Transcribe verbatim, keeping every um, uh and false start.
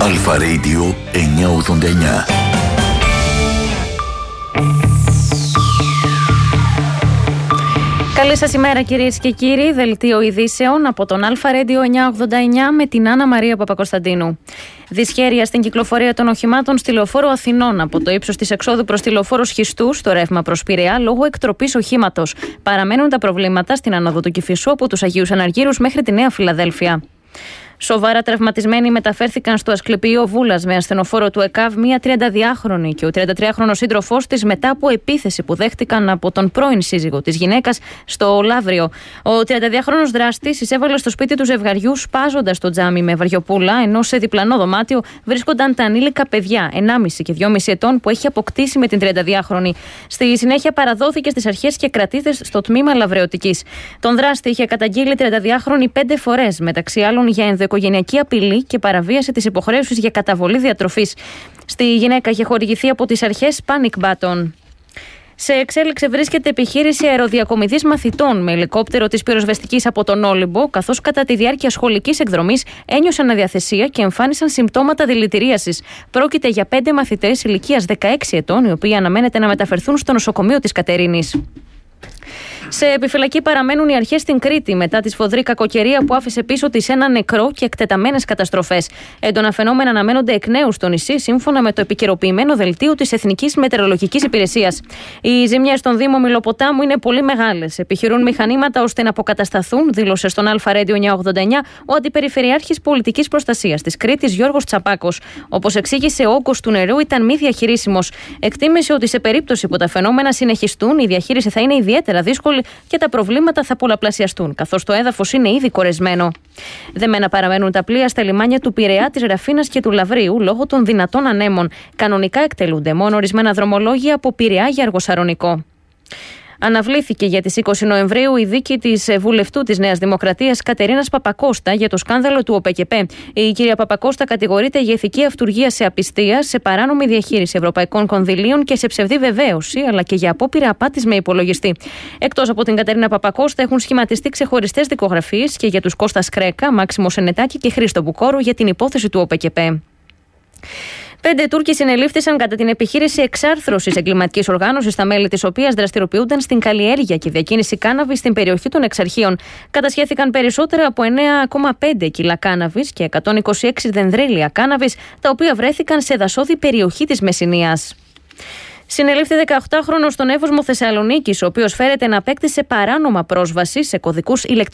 Αλφα Radio εννιακόσια ογδόντα εννιά. Καλή σας ημέρα κυρίες και κύριοι, δελτίο ειδήσεων από τον Αλφα Radio εννιακόσια ογδόντα εννιά με την Άννα Μαρία Παπακοσταντίνου. Δυσχέρεια στην κυκλοφορία των οχημάτων στη Λεωφόρο Αθηνών από το ύψος της εξόδου προς τη Λεωφόρο Σχιστού στο ρεύμα προς Πειραιά λόγω εκτροπής οχήματος. Παραμένουν τα προβλήματα στην ανόδο του Κηφισού από τους Αγίους Αναργύρους μέχρι τη Νέα Φιλαδέλφια. Σοβαρά τραυματισμένοι μεταφέρθηκαν στο Ασκληπιείο Βούλας με ασθενοφόρο του ΕΚΑΒ μία τριανταδυάχρονη και ο τριαντατριάχρονος σύντροφός της μετά από επίθεση που δέχτηκαν από τον πρώην σύζυγο της γυναίκας στο Λαύριο. Ο τριανταδυάχρονος δράστης εισέβαλε στο σπίτι του ζευγαριού σπάζοντας το τζάμι με βαριοπούλα, ενώ σε διπλανό δωμάτιο βρίσκονταν τα ανήλικα παιδιά ενάμιση και δυόμιση ετών που έχει αποκτήσει με την τριανταδυάχρονη. Στη συνέχεια παραδόθηκε στις αρχές και κρατείται στο τμήμα Λαβρεωτικής. Τον δράστη είχε καταγγείλει η τριανταδυάχρονη πέντε φορές, μεταξύ άλλων για ενδοοικογενειακή απειλή και παραβίαση της υποχρέωσης για καταβολή διατροφής. Στη γυναίκα είχε χορηγηθεί από τις αρχές panic button. Σε εξέλιξη βρίσκεται επιχείρηση αεροδιακομιδής μαθητών με ελικόπτερο της πυροσβεστικής από τον Όλυμπο, καθώς κατά τη διάρκεια σχολικής εκδρομής ένιωσαν αδιαθεσία και εμφάνισαν συμπτώματα δηλητηρίασης. Πρόκειται για πέντε μαθητές ηλικίας δεκαέξι ετών, οι οποίοι αναμένεται να μεταφερθούν στο νοσοκομείο της Κατερίνης. Σε επιφυλακή παραμένουν οι αρχές στην Κρήτη μετά τη σφοδρή κακοκαιρία που άφησε πίσω της ένα νεκρό και εκτεταμένες καταστροφές. Έντονα φαινόμενα αναμένονται εκ νέου στο νησί, σύμφωνα με το επικαιροποιημένο δελτίο της Εθνικής Μετεωρολογικής Υπηρεσίας. Οι ζημιές στον Δήμο Μηλοποτάμου είναι πολύ μεγάλες. Επιχειρούν μηχανήματα ώστε να αποκατασταθούν, δήλωσε στον Αλφα Radio εννιακόσια ογδόντα εννιά ο Αντιπεριφερειάρχης Πολιτικής Προστασίας της Κρήτης Γιώργος Τσαπάκος. Όπως εξήγησε, ο όγκος του νερού ήταν μη διαχειρίσιμος. Εκτίμησε ότι σε περίπτωση που τα φαινόμενα συνεχιστούν, η διαχείριση θα είναι ιδιαίτερα δύσκολη και τα προβλήματα θα πολλαπλασιαστούν, καθώς το έδαφος είναι ήδη κορεσμένο. Δεμένα παραμένουν τα πλοία στα λιμάνια του Πειραιά, της Ραφίνας και του Λαβρίου λόγω των δυνατών ανέμων. Κανονικά εκτελούνται μόνο ορισμένα δρομολόγια από Πειραιά για Αργοσαρονικό. Αναβλήθηκε για τις είκοσι Νοεμβρίου η δίκη της βουλευτού της Νέας Δημοκρατίας Κατερίνας Παπακώστα για το σκάνδαλο του ΟΠΕΚΕΠΕ. Η κυρία Παπακώστα κατηγορείται για ηθική αυτουργία σε απιστία, σε παράνομη διαχείριση ευρωπαϊκών κονδυλίων και σε ψευδή βεβαίωση, αλλά και για απόπειρα απάτης με υπολογιστή. Εκτός από την Κατερίνα Παπακώστα, έχουν σχηματιστεί ξεχωριστές δικογραφίες και για τους Κώστα Σκρέκα, Μάξιμο Σενετάκη και Χρήστο Μπουκόρου για την υπόθεση του ΟΠΕΚΕΠΕ. Πέντε Τούρκοι συνελήφθησαν κατά την επιχείρηση εξάρθρωσης εγκληματικής οργάνωσης, τα μέλη της οποίας δραστηριοποιούνταν στην καλλιέργεια και διακίνηση κάναβης στην περιοχή των Εξαρχείων. Κατασχέθηκαν περισσότερα από εννέα κόμμα πέντε κιλά κάναβης και εκατόν είκοσι έξι δενδρέλια κάναβης, τα οποία βρέθηκαν σε δασόδη περιοχή της Μεσσηνίας. Συνελήφθη δεκαοκτάχρονος στον Εύωσμο Θεσσαλονίκης, ο οποίος φέρεται να απέκτησε παράνομα πρόσβαση σε κωδικούς ηλεκτρονικών